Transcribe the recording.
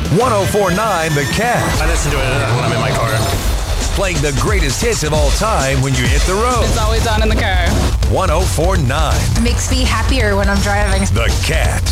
104.9 The Cat. I listen to it when I'm in my car. Playing the greatest hits of all time when you hit the road. It's always on in the car. 104.9 Makes me happier when I'm driving. The Cat.